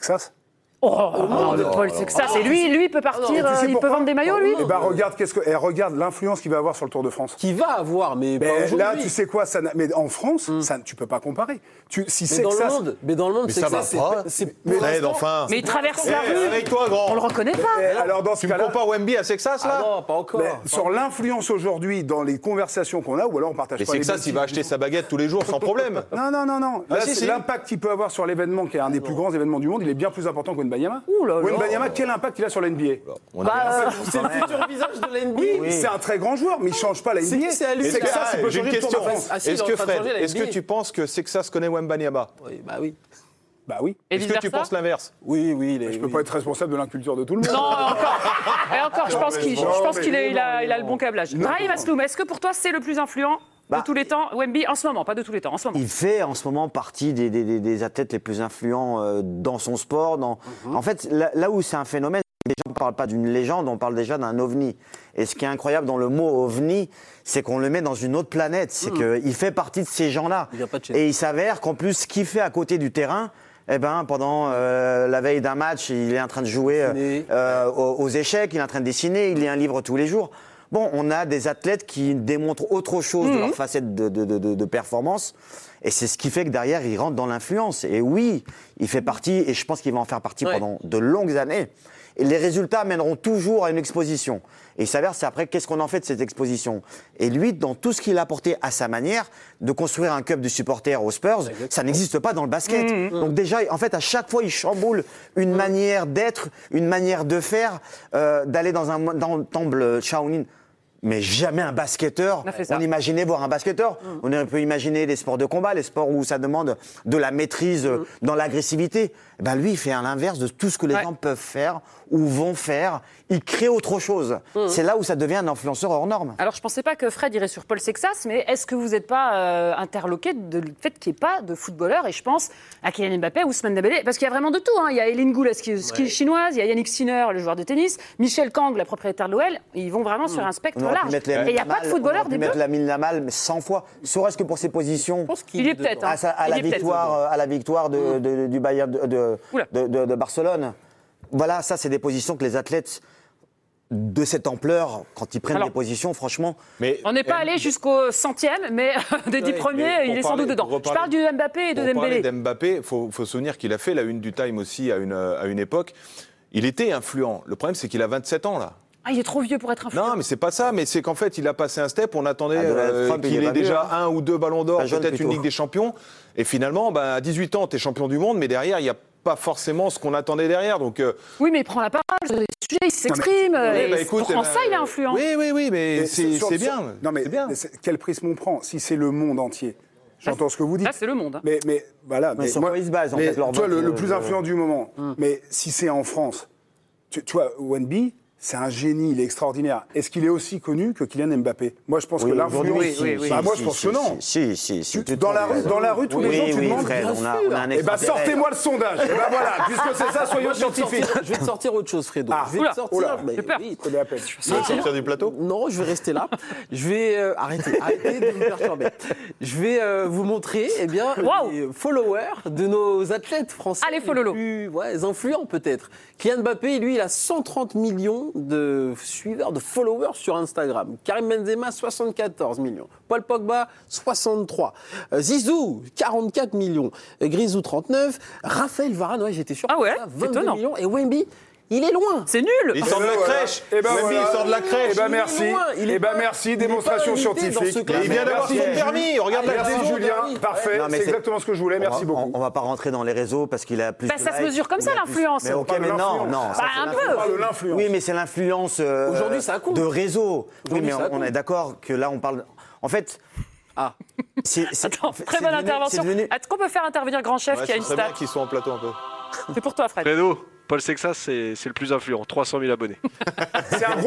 Sexas. Paul Sexas. Et lui, il peut partir, il peut vendre des maillots, lui. Eh ben, regarde l'influence qu'il va avoir sur le Tour de France. Qui va avoir, mais pas aujourd'hui. Là, tu sais quoi, mais en France, tu peux pas comparer. Mais dans le monde, ça va pas. Fred, enfin. Mais il traverse la rue. Réveille-toi, grand. On le reconnaît pas. Alors, dans ce Tu me cas-là, compares Wemby à Sexas, là? non, pas encore. sur l'influence aujourd'hui dans les conversations qu'on a, ou alors on partage Mais pas Sexas, il va acheter sa baguette tous les jours sans problème. Non. Là, si. l'impact qu'il peut avoir sur l'événement, qui est un des plus grands événements du monde, il est bien plus important qu'Wembanyama. Wembanyama, quel impact il a sur la NBA? C'est le futur visage de l'NBA. Oui, c'est un très grand joueur, mais il change pas la NBA. C'est à lui. Sexas, il peut J'ai une changer le Tour de question. France. Ah, si, il Est-ce est en que train de Fred, changer la est-ce que NBA. tu penses que Sexas connaît Wembanyama? Oui, bah oui. Bah oui. Et Est-ce que tu vice-versa. penses l'inverse? Oui, Je peux pas être responsable de l'inculture de tout le monde. Non, encore. Et encore, je pense qu'il a le bon câblage. Brahim Asloum, est-ce que pour toi, c'est le plus influent de tous les temps? Wemby, en ce moment, pas de tous les temps, en ce moment. Il fait en ce moment partie des athlètes les plus influents dans son sport. En fait, là où c'est un phénomène, les gens ne parlent pas d'une légende, on parle déjà d'un ovni. Et ce qui est incroyable dans le mot ovni, c'est qu'on le met dans une autre planète. C'est qu'il fait partie de ces gens-là. Il vient pas de chez nous. Et il s'avère qu'en plus, ce qu'il fait à côté du terrain, pendant la veille d'un match, il est en train de jouer aux échecs, il est en train de dessiner, il lit un livre tous les jours. Bon, on a des athlètes qui démontrent autre chose de leur facette de performance. Et c'est ce qui fait que derrière, il rentre dans l'influence. Et oui, il fait partie, et je pense qu'il va en faire partie pendant de longues années. Et les résultats mèneront toujours à une exposition. Et il s'avère, c'est après, qu'est-ce qu'on en fait de cette exposition? Et lui, dans tout ce qu'il a apporté à sa manière, de construire un club de supporters aux Spurs, ça n'existe pas dans le basket. Donc déjà, en fait, à chaque fois, il chamboule une manière d'être, une manière de faire, d'aller dans le temple Shaolin. Mais jamais un basketteur. On imaginait voir un basketteur. On peut imaginer les sports de combat, les sports où ça demande de la maîtrise dans l'agressivité. Ben lui, il fait à l'inverse de tout ce que les gens peuvent faire ou vont faire. Il crée autre chose. C'est là où ça devient un influenceur hors norme. Alors, je ne pensais pas que Fred irait sur Paul Sexas, mais est-ce que vous n'êtes pas interloqué du fait qu'il n'y ait pas de footballeurs? Et je pense à Kylian Mbappé, Ousmane Dembélé, parce qu'il y a vraiment de tout. Il y a Hélène Goul, la ski chinoise, il y a Yannick Sinner, le joueur de tennis, Michel Kang, la propriétaire de l'OL. Ils vont vraiment sur un spectre large. Et il n'y a pas de footballeur des deux. Mettre Lamine Yamal, mais 100 fois. Serait-ce que pour ses positions. Il y est peut-être. À la victoire du Bayern de Barcelone. Voilà, ça, c'est des positions que les athlètes de cette ampleur, quand ils prennent des positions, franchement. On n'est pas allé jusqu'au centième, mais des 10 premiers, il est sans doute dedans. Je parle du Mbappé et de Dembélé. Mbappé, il faut se souvenir qu'il a fait la une du Time aussi à une époque. Il était influent. Le problème, c'est qu'il a 27 ans, là. Ah, il est trop vieux pour être influent. Non, mais c'est pas ça. Mais c'est qu'en fait, il a passé un step. On attendait Trump, qu'il ait déjà hein. 1 ou 2 ballons d'or, Jeune peut-être une Ligue des Champions. Et finalement, à 18 ans, tu es champion du monde, mais derrière, il n'y a pas forcément ce qu'on attendait derrière. Donc, oui, mais il prend la parole sur des sujets, il s'exprime. En ça, il est influent. Oui, mais c'est bien. Non, mais quel prisme on prend? Si c'est le monde entier. J'entends ce que vous dites. Là, c'est le monde. Mais voilà. Mais sur quoi ils se basent, en fait, leur toi, vote, le plus influent du moment. Mais si c'est en France, tu vois, Wemby, c'est un génie, il est extraordinaire. Est-ce qu'il est aussi connu que Kylian Mbappé? Moi, je pense que l'influence... moi, je pense que non. Si. Dans la rue, tous les gens, tu demandes... Fred, on a un Eh bien, sortez-moi le sondage. Eh bien, voilà, puisque c'est ça, soyons scientifiques. Je vais te sortir autre chose, Fredo. Ah, je vais te sortir... j'ai peur. Oui, connais à peine. Tu veux sortir du plateau? Non, je vais rester là. Je vais... arrêtez de me perturber. Je vais vous montrer, les followers de nos athlètes français. Allez, follow. Les plus influents, peut-être. Kylian Mbappé, lui, il a 130 millions de suiveurs, de followers sur Instagram. Karim Benzema, 74 millions. Paul Pogba, 63. Zizou, 44 millions. Grisou, 39. Raphaël Varane, j'étais sûr. 22 millions. Et Wemby, il est loin. C'est nul. Il sort de la crèche. Wemby, il sort de la crèche. Eh ben merci, démonstration scientifique. Il vient d'avoir son permis. Regarde la Merci saison. Julien, parfait, c'est exactement ce que je voulais, merci beaucoup. On va pas rentrer dans les réseaux parce qu'il a plus de Ça se mesure comme ça, l'influence. Mais ok, mais non. Un peu. Oui, Oui, mais c'est l'influence Aujourd'hui, ça compte. de réseau. Oui, mais ça on est d'accord que là, on parle... En fait... Attends, très bonne intervention. Est-ce qu'on peut faire intervenir Grand Chef qui a une C'est bien stat? qu'ils sont en plateau un peu. C'est pour toi, Fred. Fredo, Paul Sexas, c'est le plus influent. 300 000 abonnés. C'est un gros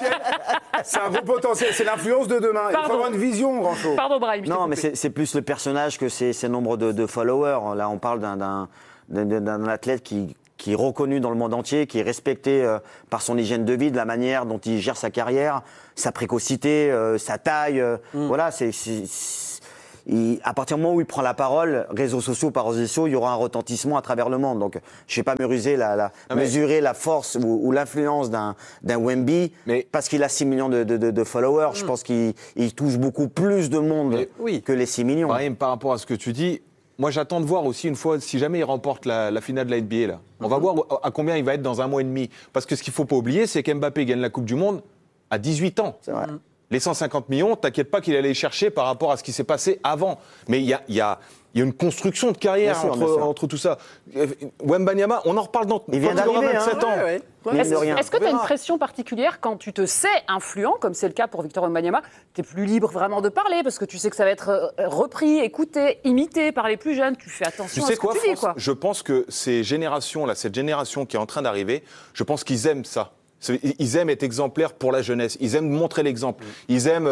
potentiel. C'est l'influence de demain. Il faut avoir une vision, grand chose. Pardon, Brahim. Non, mais c'est plus le personnage que ces nombres de followers. Là, on parle d'un athlète qui est reconnu dans le monde entier, qui est respecté par son hygiène de vie, de la manière dont il gère sa carrière, sa précocité, sa taille. Voilà, à partir du moment où il prend la parole, réseaux sociaux par réseaux sociaux, il y aura un retentissement à travers le monde. Donc, je ne vais pas mesurer la force ou l'influence d'un Wemby parce qu'il a 6 millions de followers. Je pense qu'il touche beaucoup plus de monde que les 6 millions. Brahim, par rapport à ce que tu dis, moi j'attends de voir aussi une fois, si jamais il remporte la finale de la NBA, là, on va voir à combien il va être dans un mois et demi. Parce que ce qu'il ne faut pas oublier, c'est qu'Mbappé gagne la Coupe du Monde à 18 ans. C'est vrai. Les 150 millions, t'inquiète pas qu'il allait les chercher par rapport à ce qui s'est passé avant. Mais il y a une construction de carrière entre tout ça. Wembanyama, on en reparle dans il vient d'arriver, 27 ans. Est-ce que tu as une pression particulière quand tu te sais influent, comme c'est le cas pour Victor Wembanyama? Tu es plus libre vraiment de parler parce que tu sais que ça va être repris, écouté, imité par les plus jeunes. Tu fais attention à ce que tu dis, quoi. Je pense que cette génération qui est en train d'arriver, je pense qu'ils aiment ça. Ils aiment être exemplaires pour la jeunesse. Ils aiment montrer l'exemple. Ils aiment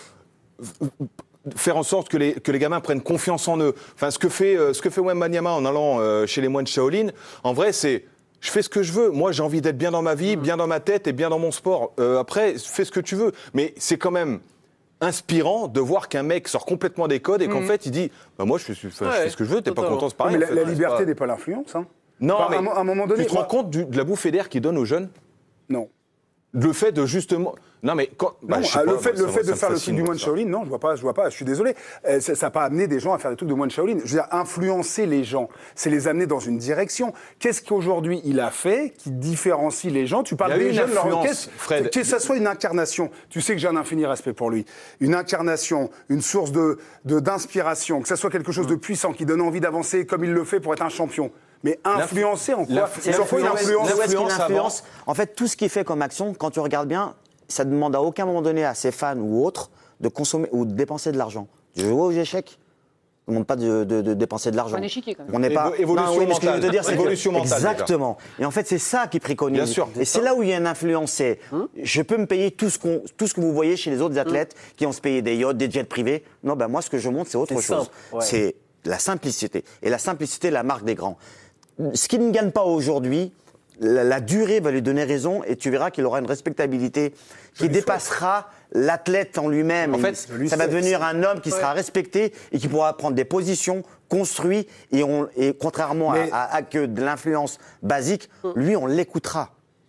faire en sorte que les gamins prennent confiance en eux. Enfin, ce que fait Wembanyama en allant chez les moines Shaolin, en vrai, c'est je fais ce que je veux. Moi, j'ai envie d'être bien dans ma vie, bien dans ma tête et bien dans mon sport. Après, fais ce que tu veux. Mais c'est quand même inspirant de voir qu'un mec sort complètement des codes et qu'en fait, il dit moi, je fais ce que je veux. T'es pas content, c'est pareil. Mais la liberté n'est pas l'influence. Hein. Non, mais à un moment donné, tu te rends compte de la bouffe d'air qu'il donne aux jeunes? Non. Le fait de justement. Non, mais quand. Le fait de faire le truc du moine Shaolin, non, je vois pas, je suis désolé. Ça n'a pas amené des gens à faire des trucs de moine Shaolin. Je veux dire, influencer les gens, c'est les amener dans une direction. Qu'est-ce qu'aujourd'hui il a fait qui différencie les gens? Tu parles des jeunes, Fred. Que ça soit une incarnation, tu sais que j'ai un infini respect pour lui. Une incarnation, une source d'inspiration, que ça soit quelque chose de puissant, qui donne envie d'avancer comme il le fait pour être un champion. Mais influencer en quoi? L'influence. En fait, tout ce qu'il fait comme action, quand tu regardes bien, ça ne demande à aucun moment donné à ses fans ou autres de consommer ou de dépenser de l'argent. Je joue aux échecs, on ne demande pas de dépenser de l'argent. Un échiquier, quand même. On n'est pas. Évolution mentale. Ce que je veux dire, c'est évolution mentale. Exactement. Et en fait, c'est ça qui préconise. Bien sûr. Et c'est là où il y a une influence. C'est je peux me payer tout ce que vous voyez chez les autres athlètes qui ont se payer des yachts, des jets privés. Non, moi, ce que je montre, c'est autre chose. C'est la simplicité. Et la simplicité, la marque des grands. Ce qui ne gagne pas aujourd'hui, la durée va lui donner raison et tu verras qu'il aura une respectabilité qui dépassera l'athlète en lui-même. En fait, ça va devenir un homme qui sera respecté et qui pourra prendre des positions construites et contrairement à que de l'influence basique, lui, on l'écoutera.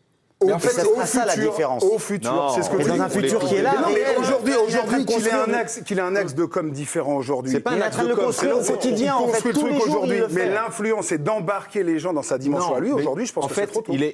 En fait, c'est ça la différence. Au futur, c'est ce que je dis. Dans un futur qui est là. Non, mais aujourd'hui, qu'il ait un axe de com différent aujourd'hui. C'est pas un axe de com, c'est au quotidien. On construit le truc aujourd'hui. Mais l'influence, c'est d'embarquer les gens dans sa dimension à lui. Aujourd'hui, je pense que c'est trop tôt.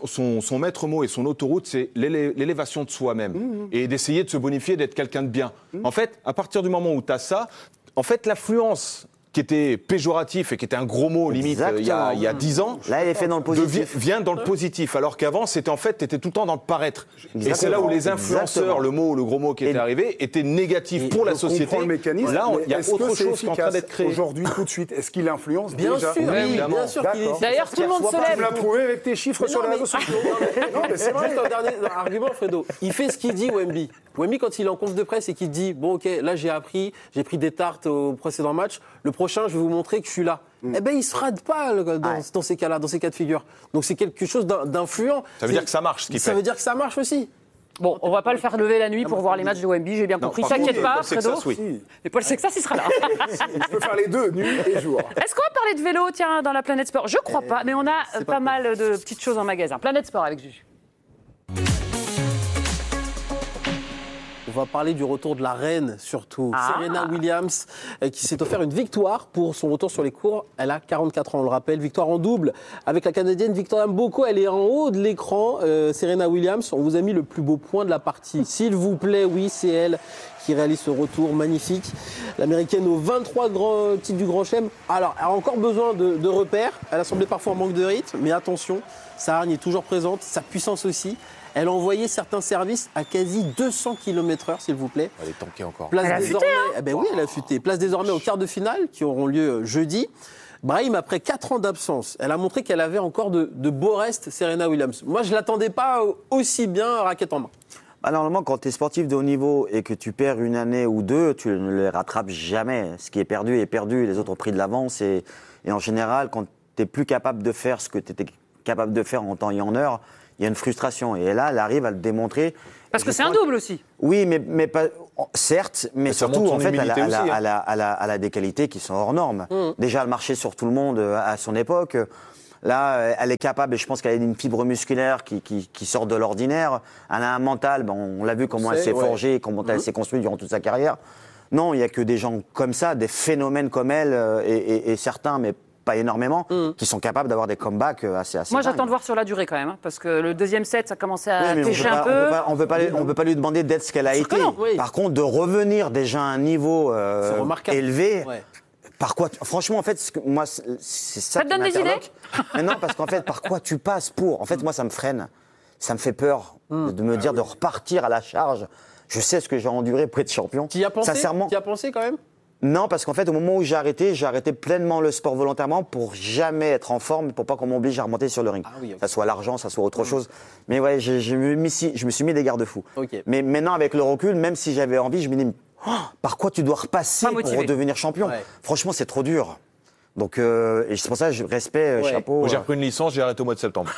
Son maître mot et son autoroute, c'est l'élévation de soi-même et d'essayer de se bonifier, d'être quelqu'un de bien. En fait, à partir du moment où tu as ça, en fait, l'affluence qui était péjoratif et qui était un gros mot limite il y a 10 ans, là il est fait dans le positif. Vient dans le positif, alors qu'avant c'était en fait t'étais tout le temps dans le paraître. Et c'est là où les influenceurs, le gros mot qui était arrivé, était négatif pour la société. On comprend le mécanisme. Là, il y a autre chose qui est en train d'être créé. Aujourd'hui, tout de suite, est-ce qu'il influence bien déjà? Sûr, bien sûr qu'il est. D'ailleurs, tout le monde se lève. Tu l'as prouvé avec tes chiffres sur les réseaux sociaux. Non, mais c'est vrai. Juste un dernier argument, Fredo. Il fait ce qu'il dit, Wemby. Wemby, quand il est en conf de presse et qu'il dit bon, ok, là j'ai pris des tartes au précédent match. Le prochain, je vais vous montrer que je suis là. Eh ben, il se rate pas dans ces cas-là, dans ces cas de figure. Donc c'est quelque chose d'influent. Ça veut dire que ça marche, ce qu'il fait. Ça veut dire que ça marche aussi. Bon, on va pas le faire lever la nuit pour voir les matchs de Wemby, j'ai bien compris. T'inquiète pas, Fredo. Et Paul Sexas, il sera là. Je peux faire les deux, nuit et jour. Est-ce qu'on va parler de vélo, tiens, dans la Planète Sport? Je crois pas, mais on a pas mal de petites choses en magasin. Planète Sport avec Juju. On va parler du retour de la reine, surtout. Serena Williams, qui s'est offert une victoire pour son retour sur les cours. Elle a 44 ans, on le rappelle. Victoire en double avec la Canadienne Victoria Mboko. Elle est en haut de l'écran. Serena Williams, on vous a mis le plus beau point de la partie. S'il vous plaît, oui, c'est elle qui réalise ce retour magnifique. L'Américaine aux 23 grands titres du Grand Chelem. Alors, elle a encore besoin de repères. Elle a semblé parfois en manque de rythme, mais attention, sa hargne est toujours présente, sa puissance aussi. Elle a envoyé certains services à quasi 200 km/h, s'il vous plaît. Elle est tankée encore. Elle a futé, hein. Oui, elle a futé. Place désormais aux quarts de finale, qui auront lieu jeudi. Brahim, après 4 ans d'absence, elle a montré qu'elle avait encore de beaux restes, Serena Williams. Moi, je ne l'attendais pas aussi bien raquette en main. Normalement, quand tu es sportif de haut niveau et que tu perds une année ou deux, tu ne les rattrapes jamais. Ce qui est perdu, les autres ont pris de l'avance. Et en général, quand tu n'es plus capable de faire ce que tu étais capable de faire en temps et en heure, il y a une frustration. Et là, elle arrive à le démontrer. Parce que c'est un double aussi. Oui, mais pas, Certes, mais ça surtout, montre son en fait, humilité aussi, hein. elle a des qualités qui sont hors normes. Déjà, elle marchait sur tout le monde à son époque. Là, elle est capable, et je pense qu'elle a une fibre musculaire qui sort de l'ordinaire. Elle a un mental, on l'a vu comment elle s'est forgée, comment elle s'est construite durant toute sa carrière. Non, il n'y a que des gens comme ça, des phénomènes comme elle, et certains, mais pas énormément, qui sont capables d'avoir des comebacks assez Moi, dingues. j'attends de voir sur la durée quand même, parce que le deuxième set, ça commençait à Oui, mais pêcher un peu. on peut pas lui demander d'être ce qu'elle a été. Oui. Par contre, de revenir déjà à un niveau élevé. Ouais. Par quoi franchement, en fait, moi, c'est ça Ça te qui donne des m'interloque. Mais non, parce qu'en fait, par quoi tu passes pour ? En fait, moi, ça me freine. Ça me fait peur de me dire de repartir à la charge. Je sais ce que j'ai enduré pour être champion. Tu y as pensé ? Sincèrement. Tu y as pensé quand même ? Non, parce qu'en fait, au moment où j'ai arrêté pleinement le sport volontairement pour jamais être en forme, pour pas qu'on m'oblige à remonter sur le ring. Ah oui, ok. Ça soit l'argent, ça soit autre chose. Mais ouais, je me suis mis des garde-fous. Ok. Mais maintenant, avec le recul, même si j'avais envie, je me dis, par quoi tu dois repasser Pas pour motivé. redevenir champion ? Ouais. Franchement, c'est trop dur. Donc, et c'est pour ça que je respect, Ouais. chapeau. Moi, j'ai repris une licence, j'ai arrêté au mois de septembre.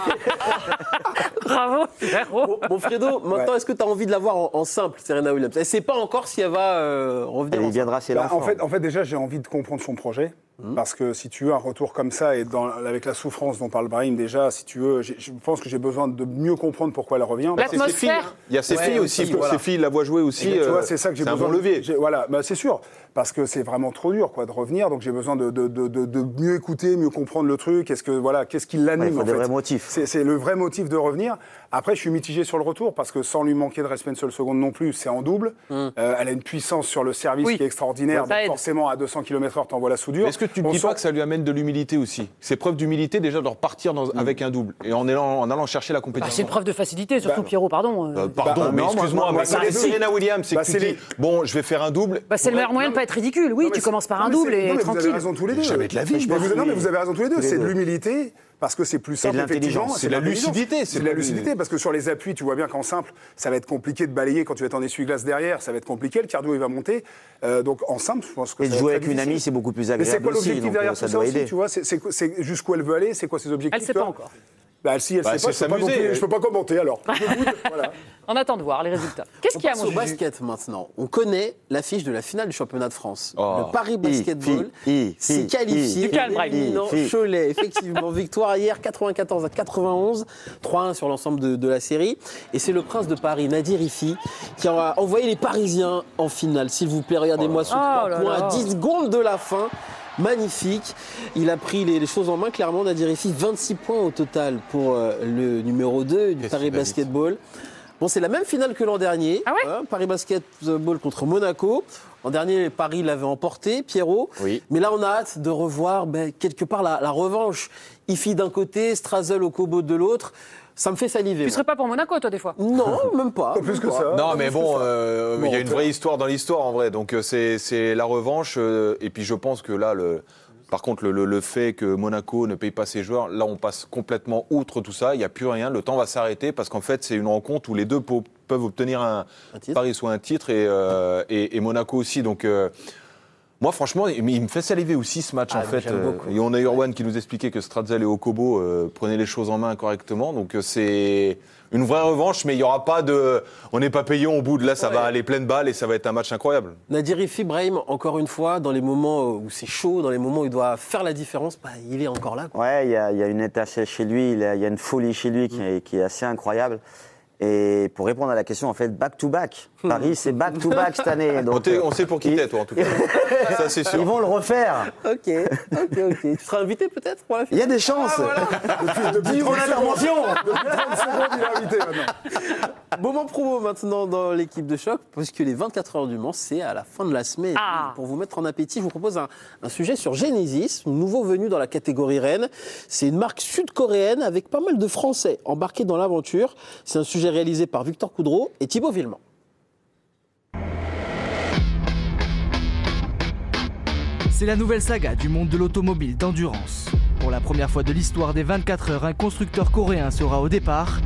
Bravo, frérot. Bon, Fredo, maintenant, est-ce que tu as envie de la voir en simple, Serena Williams ? Elle ne sait pas encore si elle va revenir Il en viendra, c'est Bah, l'enfant. en fait, déjà, j'ai envie de comprendre son projet. Parce que si tu veux un retour comme ça, et avec la souffrance dont parle Brahim déjà, si tu veux, je pense que j'ai besoin de mieux comprendre pourquoi elle revient. L'atmosphère. Il y a ses filles aussi, pour ses filles la voient jouer aussi. Tu vois, c'est ça que j'ai c'est besoin. un bon levier. Voilà, bah, c'est sûr. Parce que c'est vraiment trop dur, quoi, de revenir. Donc j'ai besoin de mieux écouter, mieux comprendre le truc. Qu'est-ce qui l'anime, Il faut en des fait. vrais motifs. C'est le vrai motif de revenir. Après, je suis mitigé sur le retour parce que sans lui manquer de respect une seule seconde non plus, c'est en double. Elle a une puissance sur le service Oui. qui est extraordinaire. Ça Donc aide. forcément, à 200 km/h, t'envoies la soudure. Est-ce que tu ne dis pas que ça lui amène de l'humilité aussi ? C'est preuve d'humilité déjà de repartir avec un double et en allant chercher la Bah, compétition. c'est une preuve de facilité, surtout Pierrot, pardon. Pardon, mais non, excuse-moi, moi, mais ça, c'est si. Serena Williams, c'est Bah, que tu c'est dis, les- bon, je vais faire un double. Bah, c'est le meilleur moyen de pas être ridicule. Oui, tu commences par un double et non, mais tranquille. Vous avez raison tous les deux. Jamais de la vie, je Mais pense. non, mais vous avez raison tous les deux. Tous les C'est de deux. l'humilité. Parce que c'est plus simple, de l'intelligence. effectivement. C'est de la l'intelligence. lucidité, C'est de la lucidité, parce que sur les appuis, tu vois bien qu'en simple, ça va être compliqué de balayer quand tu vas être en essuie-glace derrière, ça va être compliqué, le cardio il va monter. Donc en simple, je pense que Et ça de va jouer être avec très une amie, difficile. c'est beaucoup plus Mais c'est agréable quoi aussi. l'objectif Donc derrière ça tout ça doit aussi, aider. tu vois c'est jusqu'où elle veut aller, c'est quoi ses objectifs Elle sait tu pas vois encore. Bah si, elle Bah, sait pas, c'est je peux pas non plus- s'amuser. je peux pas commenter alors. Voilà. On attend de voir les résultats. Qu'est-ce On qu'il y a, passe mon au Juju basket maintenant. On connaît l'affiche de la finale du championnat de France. Oh. Le Paris Basketball s'est qualifié Du calme, en Brahim. éliminant Cholet. Effectivement, victoire hier 94-91, 3-1 sur l'ensemble de la série. Et c'est le prince de Paris, Nadir Rifi, qui a envoyé les Parisiens en finale. S'il vous plaît, regardez-moi ce 3 là points là. à 10 secondes de la fin. Magnifique. Il a pris les choses en main, clairement, Nadir Rifi. 26 points au total pour le numéro 2 du Qu'est-ce Paris qu'il va vite. Basketball. Bon, c'est la même finale que l'an dernier. Ah ouais Hein, Paris Basketball contre Monaco. L'an dernier, Paris l'avait emporté, Pierrot. Oui. Mais là, on a hâte de revoir quelque part la revanche. Ifi d'un côté, Strazel au Kobo de l'autre. Ça me fait saliver. Tu serais pas pour Monaco, toi, des fois Non, même pas. Pas plus même que pas. ça. Non, Pas mais plus bon, que ça. il y a une vraie histoire dans l'histoire en vrai. Donc c'est la revanche. Et puis je pense que là, par contre, le fait que Monaco ne paye pas ses joueurs, là, on passe complètement outre tout ça. Il n'y a plus rien. Le temps va s'arrêter parce qu'en fait, c'est une rencontre où les deux peuvent obtenir un titre. Paris soit un titre et Monaco aussi. Donc moi, franchement, il me fait saliver aussi ce match Ah, en fait. j'aime beaucoup. Et on a Urwan qui nous expliquait que Strazel et Okobo prenaient les choses en main correctement. Donc c'est une vraie revanche, mais il n'y aura pas de. On n'est pas payé au bout de là, ça va aller pleine balle et ça va être un match incroyable. Nadir Rifi, Brahim, encore une fois, dans les moments où c'est chaud, dans les moments où il doit faire la différence, bah, il est encore là, quoi. Ouais, il y a une étincelle chez lui, il y a une folie chez lui qui est assez incroyable. Et pour répondre à la question, en fait, back-to-back. Paris, c'est back-to-back cette année. Donc, On sait pour qui t'es, toi, en tout cas. Ça, c'est sûr. ils vont le refaire. Ok. Tu seras invité peut-être pour la Il y a des chances. Depuis Mon intervention. Depuis 30 secondes, il est invité maintenant. Moment promo maintenant dans l'équipe de choc, parce que les 24 heures du Mans, c'est à la fin de la semaine. Ah. Pour vous mettre en appétit, je vous propose un sujet sur Genesis, nouveau venu dans la catégorie Rennes. C'est une marque sud-coréenne avec pas mal de Français embarqués dans l'aventure. C'est un sujet réalisé par Victor Coudreau et Thibaut Villemont. C'est la nouvelle saga du monde de l'automobile d'endurance. Pour la première fois de l'histoire des 24 heures, un constructeur coréen sera au départ.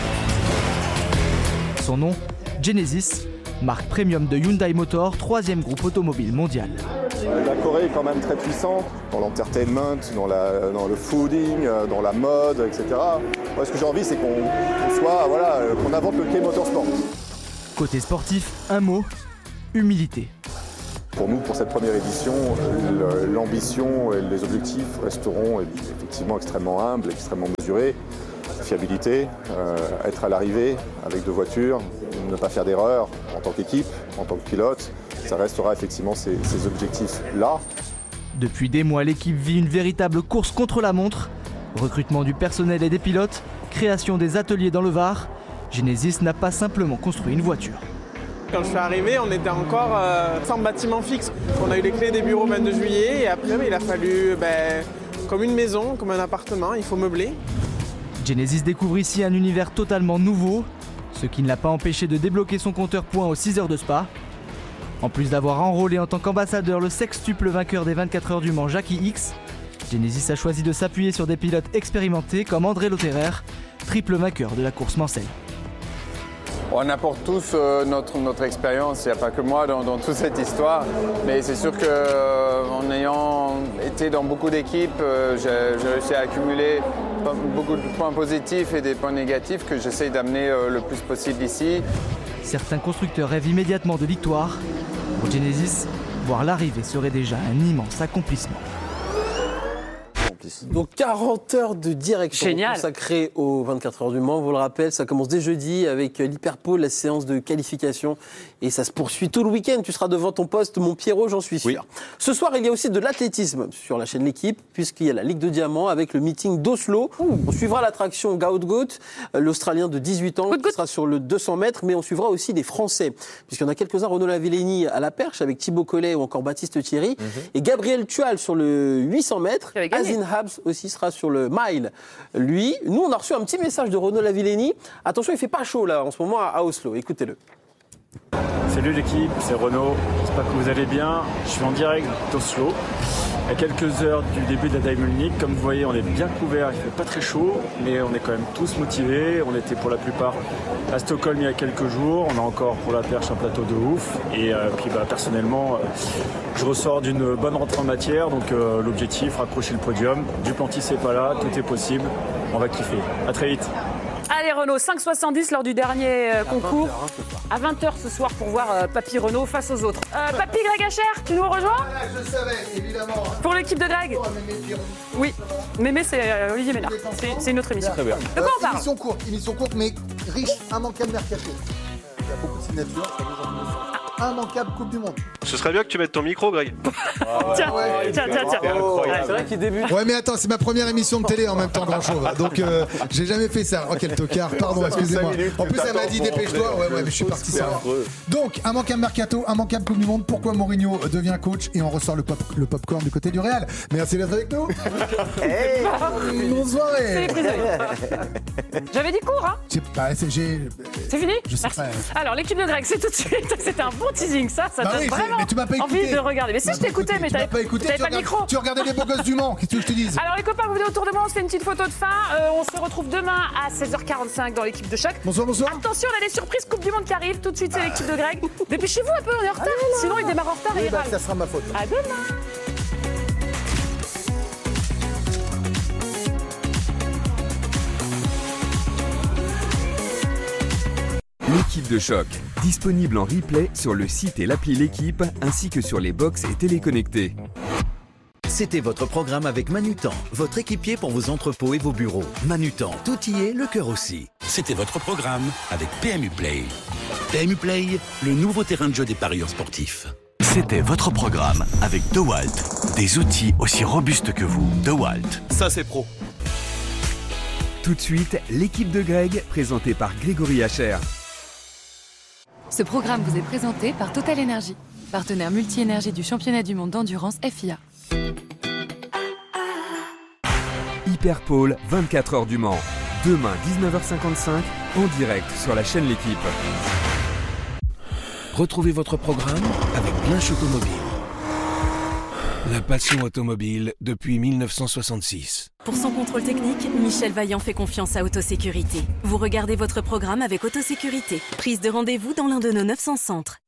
Son nom, Genesis, marque premium de Hyundai Motor, 3e groupe automobile mondial. La Corée est quand même très puissante dans l'entertainment, dans le fooding, dans la mode, etc. Moi, ce que j'ai envie, c'est qu'on invente le K-Motorsport. Côté sportif, un mot, humilité. Pour nous, pour cette première édition, l'ambition et les objectifs resteront effectivement extrêmement humbles, extrêmement mesurés. Fiabilité, être à l'arrivée avec 2 voitures, ne pas faire d'erreur en tant qu'équipe, en tant que pilote. Ça restera effectivement ces objectifs-là. Depuis des mois, l'équipe vit une véritable course contre la montre. Recrutement du personnel et des pilotes, création des ateliers dans le Var. Genesis n'a pas simplement construit une voiture. Quand je suis arrivé, on était encore sans bâtiment fixe. On a eu les clés des bureaux le 22 juillet et après il a fallu, comme une maison, comme un appartement, il faut meubler. Genesis découvre ici un univers totalement nouveau, ce qui ne l'a pas empêché de débloquer son compteur points aux 6 heures de Spa. En plus d'avoir enrôlé en tant qu'ambassadeur le sextuple vainqueur des 24 heures du Mans Jackie X, Genesis a choisi de s'appuyer sur des pilotes expérimentés comme André Lotterer, triple vainqueur de la course Mansell. On apporte tous notre expérience, il n'y a pas que moi dans toute cette histoire, mais c'est sûr qu'en ayant été dans beaucoup d'équipes, j'ai réussi à accumuler beaucoup de points positifs et des points négatifs que j'essaye d'amener le plus possible ici. Certains constructeurs rêvent immédiatement de victoire. Pour Genesis, voir l'arrivée serait déjà un immense accomplissement. Donc 40 heures de direction consacrées aux 24 heures du Mans. Vous le rappelez, ça commence dès jeudi avec l'Hyperpole, la séance de qualification. Et ça se poursuit tout le week-end. Tu seras devant ton poste, mon Pierrot, j'en suis sûr. Oui. Ce soir, il y a aussi de l'athlétisme sur la chaîne L'Équipe, puisqu'il y a la Ligue de Diamants avec le meeting d'Oslo. On suivra l'attraction Gout Goat, l'Australien de 18 ans, qui sera sur le 200 mètres. Mais on suivra aussi des Français, puisqu'il y en a quelques-uns. Renaud Lavillenie à la perche avec Thibaut Collet ou encore Baptiste Thierry. Et Gabriel Tual sur le 800 mètres. Azin Habs aussi sera sur le mile. Lui, nous, on a reçu un petit message de Renaud Lavillenie. Attention, il fait pas chaud là en ce moment à Oslo. Écoutez-le. Salut l'équipe, c'est Renaud. J'espère que vous allez bien. Je suis en direct d'Oslo. À quelques heures du début de la Diamond League, comme vous voyez, on est bien couverts, il fait pas très chaud, mais on est quand même tous motivés. On était pour la plupart à Stockholm il y a quelques jours. On a encore pour la perche un plateau de ouf. Et puis personnellement, je ressors d'une bonne rentrée en matière. Donc l'objectif, raccrocher le podium. Duplantis c'est pas là, tout est possible. On va kiffer. À très vite. Allez Renaud, 5,70 lors du dernier concours. À 20h ce soir pour voir Papy Renaud face aux autres. Papy Greg Hacher, tu nous rejoins? Voilà, je savais, évidemment. Pour l'équipe de Greg? Oui, Mémé c'est Olivier Ménard. C'est une autre émission. Très bien. De quoi on parle? Émission courte mais riche, immanquable mercato. Il y a beaucoup de signatures, ça nous intéresse. Immanquable Coupe du Monde. Ce serait bien que tu mettes ton micro, Greg. Tiens. C'est vrai qu'il débute. Ouais, mais attends, c'est ma première émission de télé en même temps, grand chauve. Donc, j'ai jamais fait ça. Oh, quel tocard. Pardon, excusez-moi. En plus, elle m'a dit dépêche-toi. Ouais, mais je suis parti sans. Donc, immanquable mercato, immanquable Coupe du Monde. Pourquoi Mourinho devient coach et on ressort le popcorn du côté du Real. Merci d'être avec nous. Bonsoir. C'est les prisonniers. J'avais dit court, hein? C'est fini? Je sais Merci. pas. Alors, l'équipe de Greg, c'est tout de suite. C'était un bon teasing, ça donne vraiment mais tu m'as pas écouté. envie de regarder. Mais si je t'écoutais, mais t'avais pas le micro. Tu regardais les beaux gosses du Mans, qu'est-ce que je te dise? Alors les copains, vous venez autour de moi, on se fait une petite photo de fin. On se retrouve demain à 16h45 dans l'équipe de choc. Bonsoir. Attention, on a des surprises Coupe du Monde qui arrivent. Tout de suite, c'est l'équipe de Greg. Dépêchez-vous un peu, on est en retard. Sinon, il démarre en retard et il râle. Ça sera ma faute. À demain. L'équipe de choc, disponible en replay sur le site et l'appli L'Équipe, ainsi que sur les box et téléconnectés. C'était votre programme avec Manutan, votre équipier pour vos entrepôts et vos bureaux. Manutan, tout y est, le cœur aussi. C'était votre programme avec PMU Play. PMU Play, le nouveau terrain de jeu des parieurs sportifs. C'était votre programme avec DeWalt. Des outils aussi robustes que vous. DeWalt. Ça, c'est pro. Tout de suite, l'équipe de Greg, présentée par Grégory Hacher. Ce programme vous est présenté par Total Energy, partenaire multi-énergie du championnat du monde d'endurance FIA. Hyperpole, 24 heures du Mans. Demain, 19h55, en direct sur la chaîne L'Équipe. Retrouvez votre programme avec Blanche Automobile. La passion automobile depuis 1966. Pour son contrôle technique, Michel Vaillant fait confiance à Autosécurité. Vous regardez votre programme avec Autosécurité. Prise de rendez-vous dans l'un de nos 900 centres.